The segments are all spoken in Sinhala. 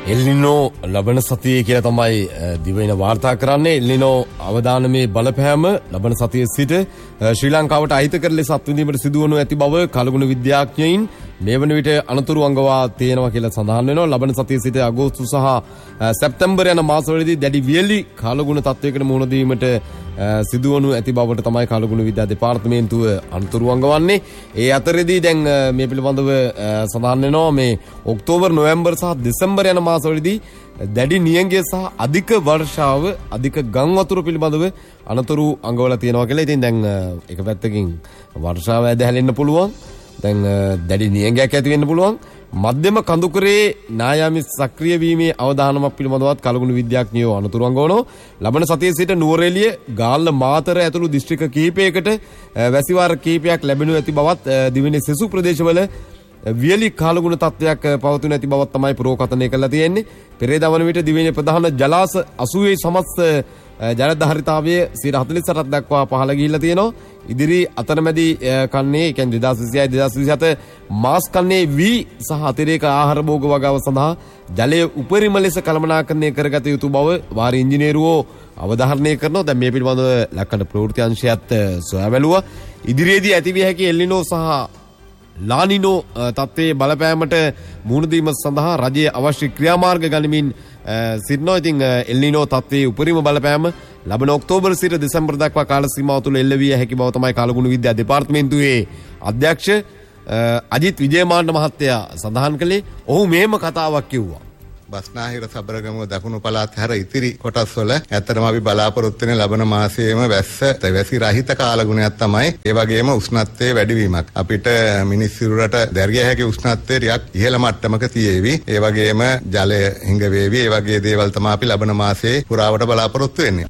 එල්නිනෝ ලබන සතියේ කියලා තමයි දිවයින වාර්තා කරන්නේ. එල්නිනෝ අවදානමේ බලපෑම ලබන සතියේ සිට ශ්‍රී ලංකාවට අහිත කර ලෙස අත්විඳීමට සිදුවනු ඇති බව කලගුණ විද්‍යාඥයින් මේ වන විට අනතුරු අඟවා තියෙනවා කියලා සඳහන් වෙනවා. ලබන සතියේ සිට අගෝස්තු සහ සැප්තැම්බර් යන මාසවලදී දැඩි වියලි කලගුණ තත්වයකට මුහුණ දීමට සිදුවනු ඇති බවට තමයි කලගුණ විද්‍යා දෙපාර්තමේන්තුව අනතුරු අඟවන්නේ. ඒ අතරේදී දැන් මේ පිළිබඳව සඳහන් වෙනවා මේ ඔක්තෝබර් නොවැම්බර් සහ දෙසැම්බර් යන මාසවලදී දැඩි නියඟය සහ අධික වර්ෂාව අධික ගම් වතුර පිළිබඳව අනතුරු අඟවලා තියෙනවා කියලා. ඉතින් දැන් එක පැත්තකින් වර්ෂාව ඇදහැලෙන්න පුළුවන්. දැන් දැඩි නියඟයක් ඇති වෙන්න පුළුවන්. මධ්‍යම කඳුකරේ නායාමි සක්‍රිය වීමේ අවධානමක් පිළිබඳවත් කලගුණ විද්‍යාඥයෝ අනතුරු අඟවනවා. ලබන සතියේ සිට නුවරඑළිය, ගාල්ල, මාතර ඇතුළු දිස්ත්‍රික්ක කිහිපයකට වැසිවාර කිහිපයක් ලැබෙනු ඇති බවත් දිවයිනේ සෙසු ප්‍රදේශවල වියලි කාලගුණ තත්ත්වයක් පවතින ඇති බවත් තමයි පුරෝකථනය කරලා තියෙන්නේ. පෙරේදා වන විට දිවයිනේ ප්‍රධාන ජලාශ 80 සමස්ත ජලධාරිතාවය 48ක් දක්වා පහළ ගිහිල්ලා තියෙනවා. ඉදිරි අතරමැදි කන්නේ කියන්නේ 2026-2027 මාස් කන්නේ වී සහ අතිරේක ආහාර භෝග වගාව සඳහා ජලය උපරිම ලෙස කළමනාකරණය කරගත යුතු බව වාරි ඉංජිනේරුවෝ අවධාරණය කරනවා. දැන් මේ පිළිබඳව ලක්කඩ ප්‍රවෘත්ති අංශයත් සොයා බැලුවා. ඉදිරියේදී ඇතිවිය හැකි එල්නිනෝ සහ ලානිනෝ තත්ත්වයේ බලපෑමට මුහුණ දීම සඳහා රජයේ අවශ්‍ය ක්‍රියාමාර්ග ගනිමින් සිටිනවා. ඉතින් එල්නිනෝ තත්ත්වයේ උපරිම බලපෑම ලබන ඔක්තෝබර් සිට දෙසැම්බර් දක්වා කාල සීමාව තුළ එල්ලවිය හැකි බව තමයි කලගුණ විද්‍යා දෙපාර්තමේන්තුවේ අධ්‍යක්ෂ අජිත් විජේමාන්න මහත්තයා සඳහන් කළේ. ඔහු මේම කතාවක් කිව්වා. බස්නාහිර සබරගමුව දකුණු පළාත් හැර ඉතිරි කොටස්වල ඇත්තටම අපි බලාපොරොත්තු වෙන ලබන මාසයේම වැසි රහිත කාලගුණයක් තමයි. ඒ වගේම උෂ්ණත්වයේ වැඩිවීමක්. අපිට මිනිස් සිරුරට දැරිය හැකි උෂ්ණත්වය ටිකක් ඉහළ මට්ටමක තියෙවි. ඒ වගේම ජලය හිඟ වේවි. ඒ වගේ දේවල් තමයි අපි ලබන මාසයේ පුරාවට බලාපොරොත්තු වෙන්නේ.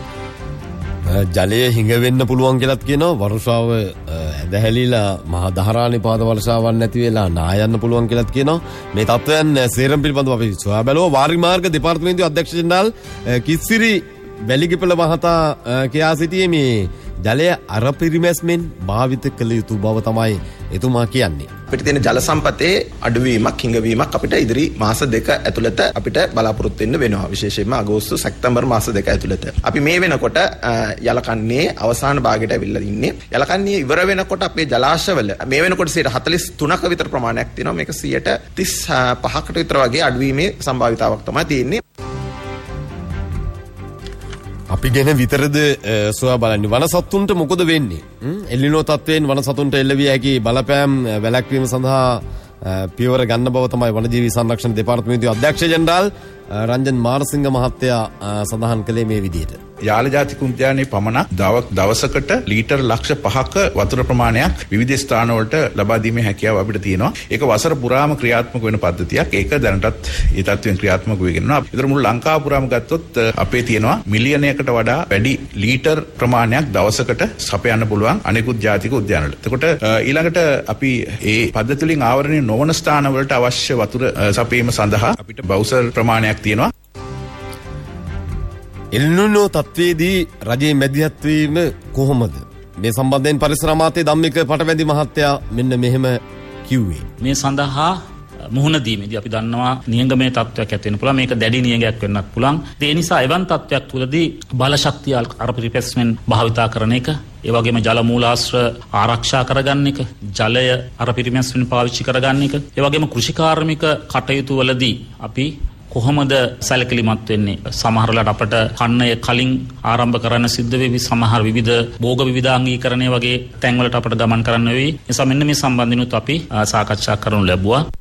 ජලය හිඟ වෙන්න පුළුවන් කියලාත් කියනවා. වර්ෂාව ඇදහැලිලා මහා දහරානිපාත වර්ෂාවක් නැති වෙලා නායන්න පුළුවන් කියලාත් කියනවා. මේ තත්ත්වයන් සේරම පිළිබඳව අපි සොයා බැලුවා. වාරිමාර්ග දෙපාර්තමේන්තුවේ අධ්‍යක්ෂ ජෙනරාල් කිස්සිරි වැලිගිපල මහතා කියා සිටියේ මේ ජලය අරපිරිමැස්මෙන් භාවිත කළ යුතු බව තමයි එතුමා කියන්නේ. අපිට තියෙන ජල සම්පතේ අඩුවීමක් හිඟවීමක් අපිට ඉදිරි මාස දෙක ඇතුළත අපිට බලාපොරොත්තු වෙන්න වෙනවා. විශේෂයෙන්ම අගෝස්තු සැප්තැම්බර් මාස දෙක ඇතුළත. අපි මේ වෙනකොට යලකන්නේ අවසාන භාගයට අවිල්ලා ඉන්නේ. යලකන්නේ ඉවර වෙනකොට අපේ ජලාශවල මේ වෙනකොට 43ක විතර ප්‍රමාණයක් තියෙනවා. මේක 35කට විතර වගේ අඩුවීමේ සම්භාවිතාවක් තමයි තියෙන්නේ. අපි ගැන විතරද සොයා බලන්නේ. වනසත්තුන්ට මොකද වෙන්නේ? එල්නිනෝ තත්ත්වයෙන් වනසතුන්ට එල්ලවිය හැකි බලපෑම් වැළැක්වීම සඳහා පියවර ගන්න බව තමයි වනජීවි සංරක්ෂණ දෙපාර්තමේන්තුවේ අධ්‍යක්ෂ ජෙනරාල් රංජන් මාරසිංහ මහත්තයා සඳහන් කළේ මේ විදිහට. යාල ජාතික උද්‍යානයේ පමණක් දවසකට ලීටර් ලක්ෂ 5ක වතුර ප්‍රමාණයක් විවිධ ස්ථානවලට ලබා දීමේ හැකියාව අපිට තියෙනවා. ඒක වසර පුරාම ක්‍රියාත්මක වෙන පද්ධතියක්. ඒක දැනටත් ඒ තත්ත්වයෙන් ක්‍රියාත්මක වෙගෙන යනවා. ඒතර මුළු ලංකාව පුරාම ගත්තොත් අපේ තියෙනවා මිලියනයකට වඩා වැඩි ලීටර් ප්‍රමාණයක් දවසකට සපයන්න පුළුවන් අනෙකුත් ජාතික උද්‍යානවල. එතකොට ඊළඟට අපි මේ පද්ධතිය වලින් ආවරණය නොවන ස්ථානවලට අවශ්‍ය වතුර සපයීම සඳහා අපිට බවුසර් ප්‍රමාණයක් තියෙනවා. එල්නිනෝ තත්ත්වයේදී රජයේ මැදිහත් වීම කොහොමද? මේ සම්බන්ධයෙන් පරිසර අමාත්‍ය ධම්මික පටවැදි මහත්තයා මෙන්න මෙහෙම කිව්වේ. මේ සඳහා මුහුණ දීමේදී අපි දන්නවා නියඟමේ තත්ත්වයක් ඇති වෙන්න පුළුවන්. මේක දැඩි නියඟයක් වෙන්නත් පුළුවන්. ඒ නිසා එවන් තත්ත්වයක් තුළදී බල ශක්තිය අරපිරිපැස්මෙන් භාවිතා කරන එක, ඒ වගේම ජල මූලාශ්‍ර ආරක්ෂා කරගන්න එක, ජලය අරපිරිමැස්මෙන් පාවිච්චි කරගන්න එක, ඒ වගේම කෘෂිකාර්මික කටයුතු වලදී අපි කොහොමද සැලකිලිමත් වෙන්නේ? සමහරවිට අපට කන්නය කලින් ආරම්භ කරන්න සිද්ධ වෙවි. සමහර විවිධ භෝග විවිධාංගීකරණය වගේ තැන්වලට අපට ගමන් කරන්න වෙවි. නිසා මෙන්න මේ සම්බන්ධිනුත් අපි සාකච්ඡා කරනු ලැබුවා.